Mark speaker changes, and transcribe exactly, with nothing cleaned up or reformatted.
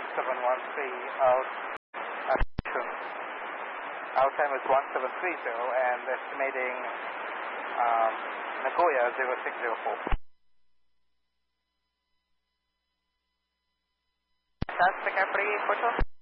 Speaker 1: one seven one three out. Our time is one seven three zero and estimating um, Nagoya zero six zero four. That's the Capri Hotel.